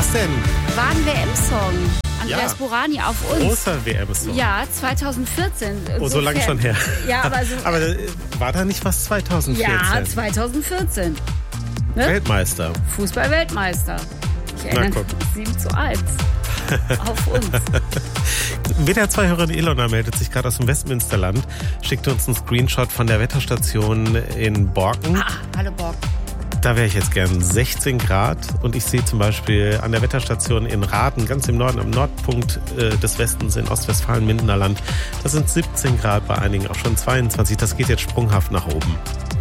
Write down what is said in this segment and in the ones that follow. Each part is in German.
das denn? War ein WM-Song. Andreas Burani auf uns. Großer WM-Song. Ja, 2014. So lange schon her. Ja, aber aber war da nicht was 2014? Ja, 2014. Ne? Weltmeister. Fußball-Weltmeister. Ich erinnere mich, 7:1. Auf uns. WDR 2-Hörerin Ilona meldet sich gerade aus dem Westmünsterland, schickt uns einen Screenshot von der Wetterstation in Borken. Hallo Borken. Da wäre ich jetzt gern 16 Grad und ich sehe zum Beispiel an der Wetterstation in Raden, ganz im Norden, am Nordpunkt des Westens in Ostwestfalen-Mindener Land, da sind 17 Grad, bei einigen auch schon 22. Das geht jetzt sprunghaft nach oben.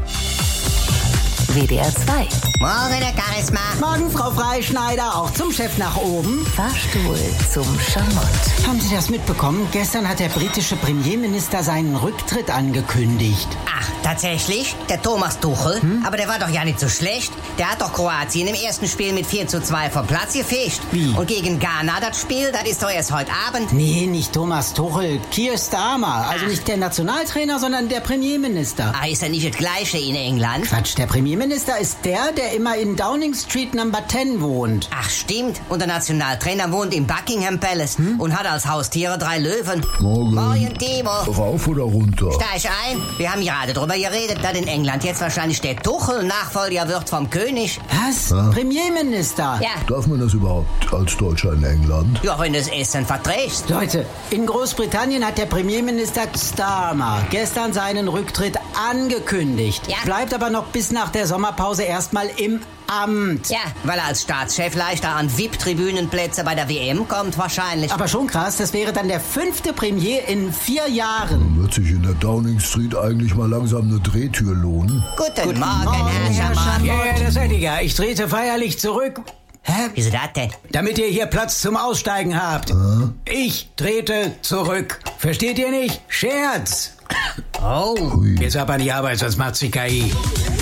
WDR 2. Morgen, Herr Charisma. Morgen, Frau Freischneider, auch zum Chef nach oben. Fahrstuhl zum Schamott. Haben Sie das mitbekommen? Gestern hat der britische Premierminister seinen Rücktritt angekündigt. Ach, tatsächlich? Der Thomas Tuchel? Aber der war doch ja nicht so schlecht. Der hat doch Kroatien im ersten Spiel mit 4:2 vom Platz gefischt. Wie? Und gegen Ghana das Spiel, das ist doch erst heute Abend. Nee, nicht Thomas Tuchel, Keir Starmer. Also nicht der Nationaltrainer, sondern der Premierminister. Ah, ist ja nicht das Gleiche in England? Quatsch, der Premierminister ist der immer in Downing Street Number 10 wohnt. Ach, stimmt. Und der Nationaltrainer wohnt im Buckingham Palace und hat als Haustiere 3 Löwen. Morgen, Timo. Rauf oder runter? Steig ein. Wir haben gerade drüber geredet, dass in England jetzt wahrscheinlich der Tuchel Nachfolger wird vom König. Was? Premierminister? Ja. Darf man das überhaupt als Deutscher in England? Ja, wenn du das Essen verträgst. Leute, in Großbritannien hat der Premierminister Starmer gestern seinen Rücktritt angekündigt. Ja. Bleibt aber noch bis nach der Sommerpause erstmal im Amt. Ja, weil er als Staatschef leichter an VIP-Tribünenplätze bei der WM kommt wahrscheinlich. Aber schon krass, das wäre dann der 5. Premier in 4 Jahren. Wird sich in der Downing Street eigentlich mal langsam eine Drehtür lohnen? Guten Morgen, Herr Schamott. Ja, das seid ihr ja. Ich trete feierlich zurück. Hä? Wieso das denn? Damit ihr hier Platz zum Aussteigen habt. Ich trete zurück. Versteht ihr nicht? Scherz. Oh. Jetzt ab an die Arbeit, sonst macht sich KI.